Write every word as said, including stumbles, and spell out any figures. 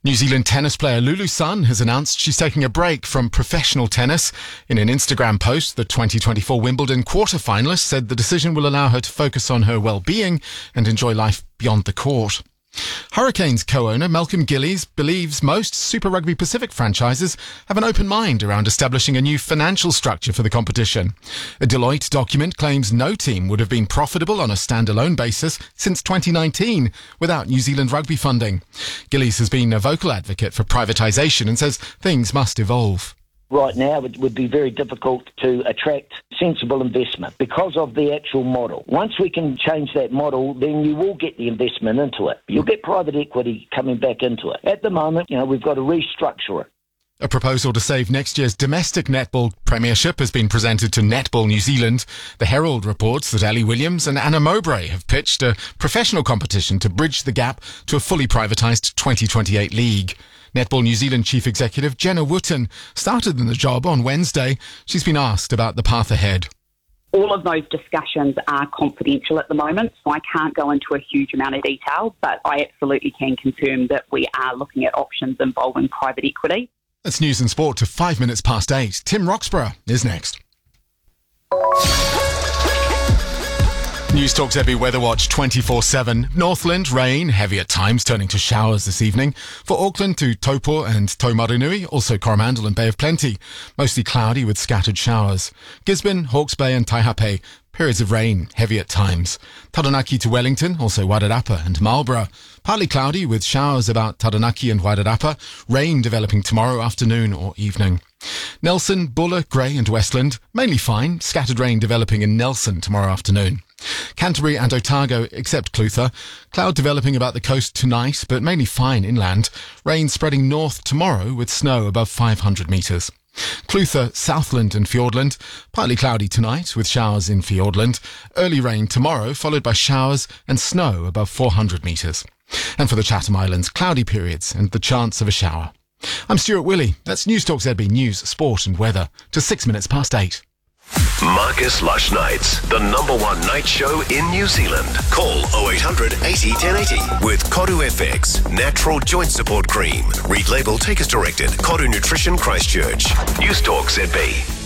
New Zealand tennis player Lulu Sun has announced she's taking a break from professional tennis. In an Instagram post, the twenty twenty-four Wimbledon quarter-finalist said the decision will allow her to focus on her well-being and enjoy life beyond the court. Hurricanes co-owner Malcolm Gillies believes most Super Rugby Pacific franchises have an open mind around establishing a new financial structure for the competition. A Deloitte document claims no team would have been profitable on a standalone basis since twenty nineteen without New Zealand rugby funding. Gillies has been a vocal advocate for privatisation and says things must evolve. Right now, it would be very difficult to attract sensible investment because of the actual model. Once we can change that model, then you will get the investment into it. You'll get private equity coming back into it. At the moment, you know, we've got to restructure it. A proposal to save next year's domestic netball premiership has been presented to Netball New Zealand. The Herald reports that Ali Williams and Anna Mowbray have pitched a professional competition to bridge the gap to a fully privatised twenty twenty-eight league. Netball New Zealand Chief Executive Jenna Wooten started in the job on Wednesday. She's been asked about the path ahead. All of those discussions are confidential at the moment, so I can't go into a huge amount of detail, but I absolutely can confirm that we are looking at options involving private equity. That's news and sport to five minutes past eight. Tim Roxburgh is next. News Talk Z B Weather Watch twenty-four seven. Northland, rain, heavy at times, turning to showers this evening. For Auckland to Taupo and Taumarunui, also Coromandel and Bay of Plenty. Mostly cloudy with scattered showers. Gisborne, Hawke's Bay and Taihape, periods of rain, heavy at times. Taranaki to Wellington, also Wairarapa and Marlborough. Partly cloudy with showers about Taranaki and Wairarapa. Rain developing tomorrow afternoon or evening. Nelson, Buller, Grey and Westland, mainly fine. Scattered rain developing in Nelson tomorrow afternoon. Canterbury and Otago, except Clutha. Cloud developing about the coast tonight, but mainly fine inland. Rain spreading north tomorrow with snow above five hundred metres. Clutha, Southland and Fiordland. Partly cloudy tonight with showers in Fiordland. Early rain tomorrow, followed by showers and snow above four hundred metres. And for the Chatham Islands, cloudy periods and the chance of a shower. I'm Stuart Willey. That's News Talk Z B News, Sport and Weather to six minutes past eight. Marcus Lush Nights, the number one night show in New Zealand. Call oh eight hundred eighty ten eighty with Koru F X, natural joint support cream. Read label, take as directed. Koru Nutrition Christchurch. News Talk Z B.